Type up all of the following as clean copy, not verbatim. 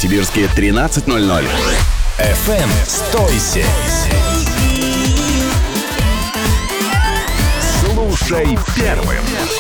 Новосибирске 13:00. FM 107. Слушай первым.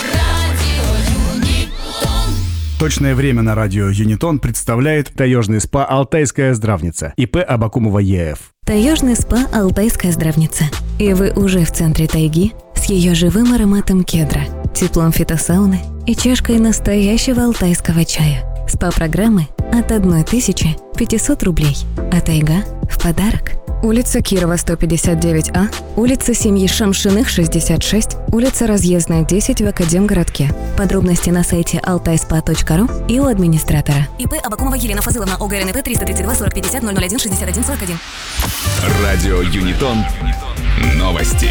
Точное время на радио Юнитон представляет таежный СПА «Алтайская здравница» ИП Абакумова ЕФ. Таежный СПА «Алтайская здравница». И вы уже в центре тайги с ее живым ароматом кедра, теплом фитосауны и чашкой настоящего алтайского чая. СПА-программы от 1500 рублей, а тайга в подарок. Улица Кирова, 159А, улица семьи Шамшиных, 66, улица Разъездная, 10 в Академгородке. Подробности на сайте altaispa.ru и у администратора. ИП Абакумова Елена Фазыловна, ОГРНП 332 40 50 001 61 41. Радио Юнитон. Новости.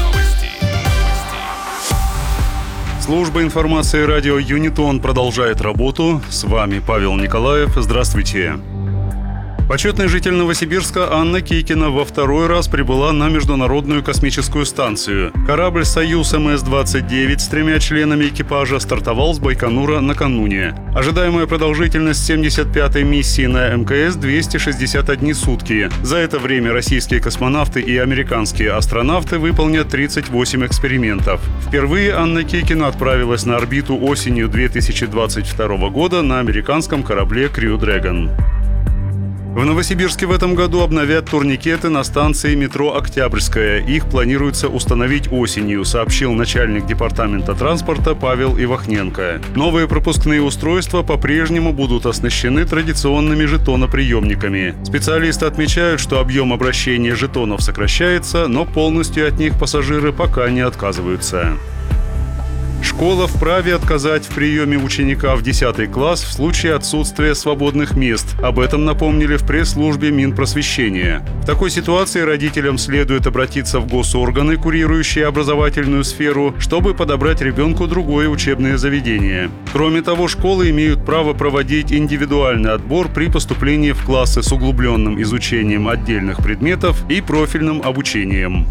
Служба информации радио Юнитон продолжает работу. С вами Павел Николаев. Здравствуйте. Почетный житель Новосибирска Анна Кикина во второй раз прибыла на Международную космическую станцию. Корабль «Союз МС-29» с 3 членами экипажа стартовал с Байконура накануне. Ожидаемая продолжительность 75-й миссии на МКС – 261 сутки. За это время российские космонавты и американские астронавты выполнят 38 экспериментов. Впервые Анна Кикина отправилась на орбиту осенью 2022 года на американском корабле Crew Dragon. В Новосибирске в этом году обновят турникеты на станции метро «Октябрьская». Их планируется установить осенью, сообщил начальник департамента транспорта Павел Ивахненко. Новые пропускные устройства по-прежнему будут оснащены традиционными жетоноприемниками. Специалисты отмечают, что объем обращения жетонов сокращается, но полностью от них пассажиры пока не отказываются. Школа вправе отказать в приеме ученика в 10 класс в случае отсутствия свободных мест. Об этом напомнили в пресс-службе Минпросвещения. В такой ситуации родителям следует обратиться в госорганы, курирующие образовательную сферу, чтобы подобрать ребенку другое учебное заведение. Кроме того, школы имеют право проводить индивидуальный отбор при поступлении в классы с углубленным изучением отдельных предметов и профильным обучением.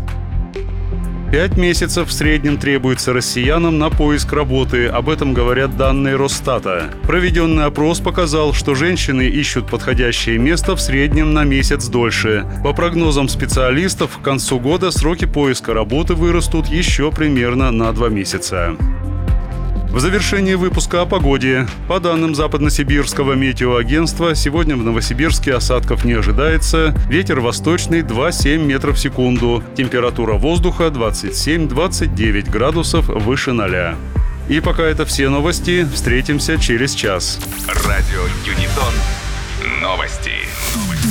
5 месяцев в среднем требуется россиянам на поиск работы. Об этом говорят данные Росстата. Проведенный опрос показал, что женщины ищут подходящее место в среднем на месяц дольше. По прогнозам специалистов, к концу года сроки поиска работы вырастут еще примерно на 2 месяца. В завершении выпуска о погоде. По данным Западносибирского метеоагентства, сегодня в Новосибирске осадков не ожидается. Ветер восточный 2,7 метров в секунду. Температура воздуха 27-29 градусов выше 0. И пока это все новости. Встретимся через час. Радио Юнитон. Новости.